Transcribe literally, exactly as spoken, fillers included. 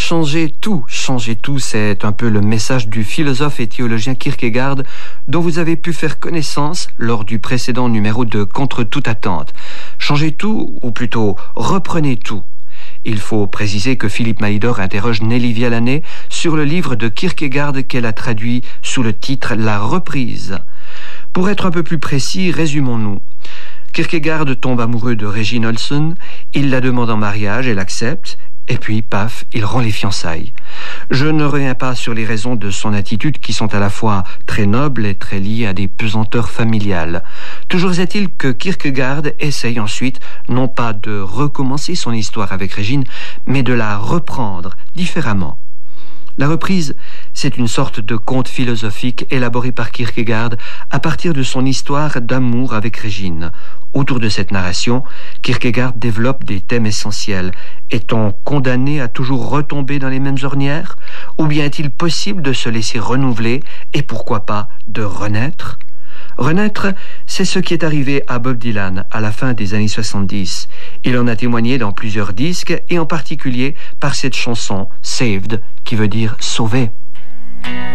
Changer tout, changer tout, c'est un peu le message du philosophe et théologien Kierkegaard dont vous avez pu faire connaissance lors du précédent numéro de Contre toute attente. Changez tout, ou plutôt reprenez tout. Il faut préciser que Philippe Maïdor interroge Nelly Vialanet sur le livre de Kierkegaard qu'elle a traduit sous le titre « La reprise ». Pour être un peu plus précis, résumons-nous. Kierkegaard tombe amoureux de Regine Olsen, il la demande en mariage, elle accepte, et puis, paf, il rend les fiançailles. Je ne reviens pas sur les raisons de son attitude qui sont à la fois très nobles et très liées à des pesanteurs familiales. Toujours est-il que Kierkegaard essaye ensuite, non pas de recommencer son histoire avec Regine, mais de la reprendre différemment. La reprise, c'est une sorte de conte philosophique élaboré par Kierkegaard à partir de son histoire d'amour avec Regine. Autour de cette narration, Kierkegaard développe des thèmes essentiels. Est-on condamné à toujours retomber dans les mêmes ornières? Ou bien est-il possible de se laisser renouveler et pourquoi pas de renaître? Renaître, c'est ce qui est arrivé à Bob Dylan à la fin des années soixante-dix. Il en a témoigné dans plusieurs disques et en particulier par cette chanson « Saved » qui veut dire « sauvé ».